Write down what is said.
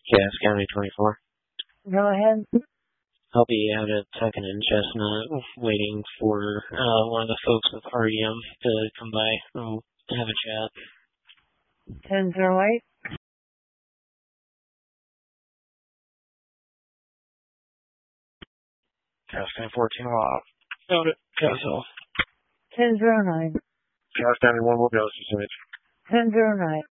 Cass County 24. Go ahead. I'll be out at 2nd and Chestnut waiting for one of the folks with REM to come by and have a chat. 1008. Cass County 14 Law. Got it. Castle. 1009. Cass County 1 will go to 1009.